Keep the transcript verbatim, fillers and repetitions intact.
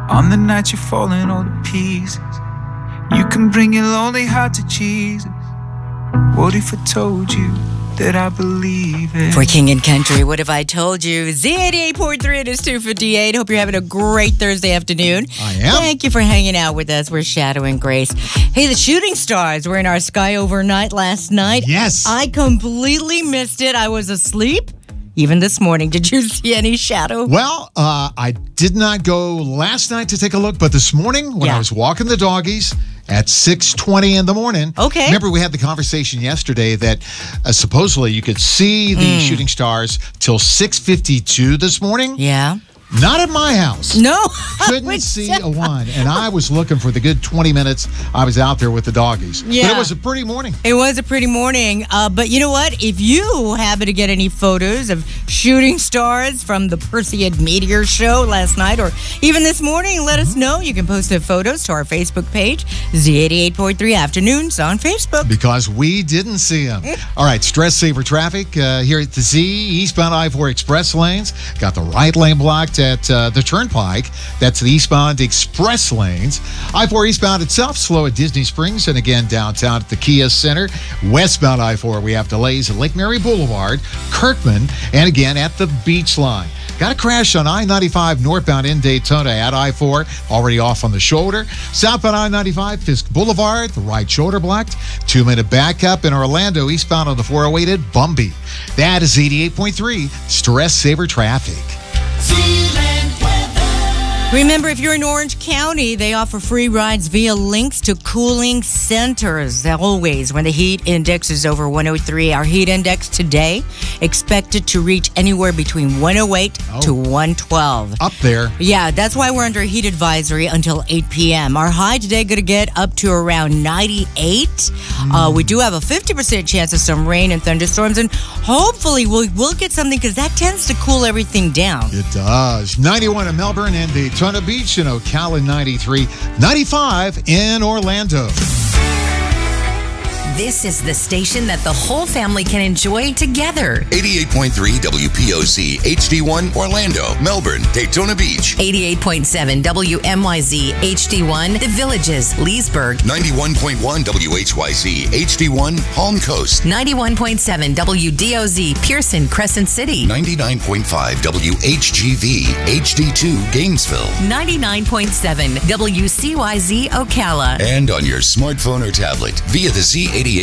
On the night you're falling all to pieces, you can bring your lonely heart to Jesus. What if I told you that I believe it? For King and Country, what if I told you? Z eighty-eight point three, it is two fifty-eight. Hope you're having a great Thursday afternoon. I am. Thank you for hanging out with us. We're Shadow and Grace. Hey, the Shooting Stars were in our sky overnight last night. Yes. I completely missed it. I was asleep. Even this morning, did you see any Shadow? Well, uh, I did not go last night to take a look, but this morning when Yeah. I was walking the doggies at six twenty in the morning. Okay. Remember we had the conversation yesterday that uh, supposedly you could see the Mm. shooting stars till six fifty-two this morning. Yeah. Not at my house. No. Couldn't Which- see a one. And I was looking for the good twenty minutes I was out there with the doggies. Yeah. But it was a pretty morning. It was a pretty morning, uh, but you know what? If you happen to get any photos of shooting stars from the Perseid Meteor Show last night or even this morning, let us know. You can post the photos to our Facebook page, Z eighty-eight point three Afternoons on Facebook. Because we didn't see them. All right, stress saver traffic uh, here at the Z, eastbound I four express lanes. Got the right lane blocked at uh, the Turnpike. That's the eastbound express lanes. I four eastbound itself, slow at Disney Springs, and again downtown at the Kia Center. Westbound I four, we have delays at Lake Mary Boulevard, Kirkman, and again at the Beach Line. Got a crash on I ninety-five northbound in Daytona at I four, already off on the shoulder. Southbound I ninety-five, Fisk Boulevard, the right shoulder blocked. Two-minute backup in Orlando, eastbound on the four oh eight at Bumby. That is eighty-eight point three Stress Saver Traffic. Remember, if you're in Orange County, they offer free rides via links to cooling centers. Always, when the heat index is over one oh three, our heat index today expected to reach anywhere between one oh eight Oh. to one twelve. Up there. Yeah, that's why we're under a heat advisory until eight p.m. Our high today going to get up to around ninety-eight. Mm. Uh, we do have a fifty percent chance of some rain and thunderstorms, and hopefully we'll, we'll get something because that tends to cool everything down. It does. ninety-one in Melbourne and Daytona Beach in Ocala, ninety-three. ninety-five in Orlando. This is the station that the whole family can enjoy together. eighty-eight point three W P O C H D one Orlando, Melbourne, Daytona Beach. eighty-eight point seven W M Y Z H D one, The Villages, Leesburg. ninety-one point one W H Y Z H D one Palm Coast. ninety-one point seven W D O Z Pearson, Crescent City. ninety-nine point five W H G V H D two Gainesville. ninety-nine point seven W C Y Z Ocala. And on your smartphone or tablet via the Z eighty-eight